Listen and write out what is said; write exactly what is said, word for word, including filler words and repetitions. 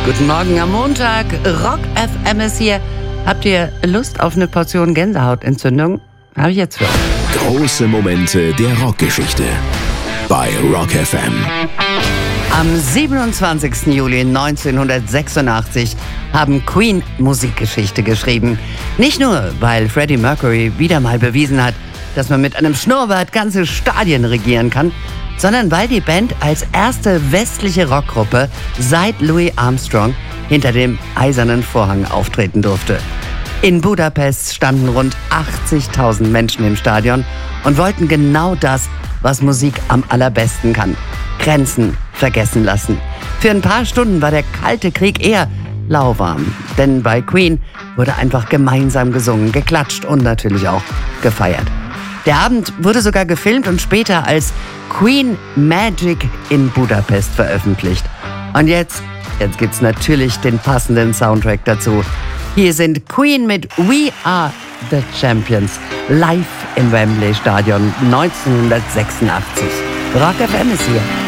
Guten Morgen am Montag. Rock F M ist hier. Habt ihr Lust auf eine Portion Gänsehautentzündung? Habe ich jetzt für euch. Große Momente der Rockgeschichte bei Rock F M. Am siebenundzwanzigsten Juli neunzehnhundertsechsundachtzig haben Queen Musikgeschichte geschrieben. Nicht nur, weil Freddie Mercury wieder mal bewiesen hat, dass man mit einem Schnurrbart ganze Stadien regieren kann, sondern weil die Band als erste westliche Rockgruppe seit Louis Armstrong hinter dem eisernen Vorhang auftreten durfte. In Budapest standen rund achtzigtausend Menschen im Stadion und wollten genau das, was Musik am allerbesten kann: Grenzen vergessen lassen. Für ein paar Stunden war der Kalte Krieg eher lauwarm, denn bei Queen wurde einfach gemeinsam gesungen, geklatscht und natürlich auch gefeiert. Der Abend wurde sogar gefilmt und später als Queen Magic in Budapest veröffentlicht. Und jetzt, jetzt gibt's natürlich den passenden Soundtrack dazu. Hier sind Queen mit We Are the Champions live im Wembley Stadion neunzehnhundertsechsundachtzig. Rock F M ist hier.